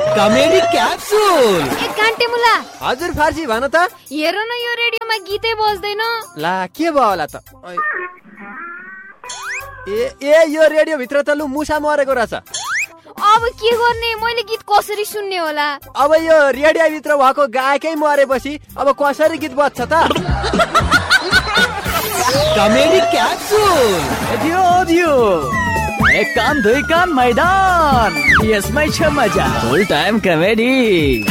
Comedy capsule. एक घन्टे मुला। हजुर फार्सी भन त। हेर न यो रेडियोमा गीतै बज्दैन। ला के भयो होला त? ए यो रेडियो भित्र त लु मुसा मरेको रहेछ। अब के गर्ने? मैले गीत कसरी सुन्ने होला? अब यो रेडियो भित्र भएको गायकै मरेपछि अब कसरी गीत बज्छ त? Comedy capsule. दियो एक कान दुई कान मैदान, यसमै छ मजा। फुल टाइम कमेडी।